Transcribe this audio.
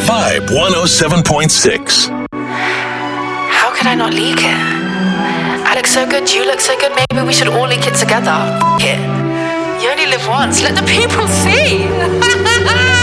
Vibe 107.6. How could I not leak it? I look so good, you look so good, maybe we should all leak it together. F it. You only live once, let the people see.